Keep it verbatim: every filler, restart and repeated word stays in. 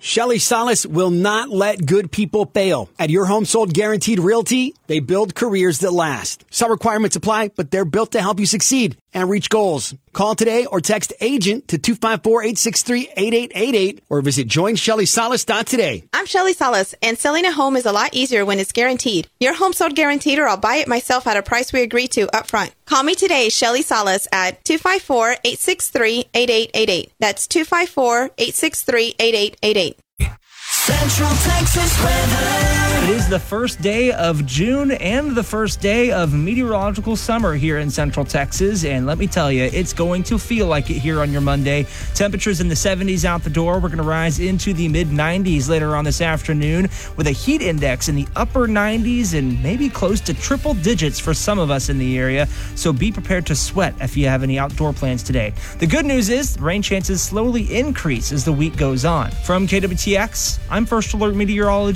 Shelly Salas will not let good people fail. At Your Home Sold Guaranteed Realty, they build careers that last. Some requirements apply, but they're built to help you succeed and reach goals. Call today or text AGENT to two five four, eight six three, eight eight eight eight or visit join shelly salas dot today. I'm Shelly Salas, and selling a home is a lot easier when it's guaranteed. Your Home Sold Guaranteed, or I'll buy it myself at a price we agree to up front. Call me today, Shelly Salas, at two five four, eight six three, eight eight eight eight. That's two five four, eight six three, eight eight eight eight. Central Texas weather. It is the first day of June and the first day of meteorological summer here in Central Texas. And let me tell you, it's going to feel like it here on your Monday. Temperatures in the seventies out the door. We're going to rise into the mid nineties later on this afternoon with a heat index in the upper nineties and maybe close to triple digits for some of us in the area. So be prepared to sweat if you have any outdoor plans today. The good news is rain chances slowly increase as the week goes on. From K W T X, I'm First Alert Meteorologist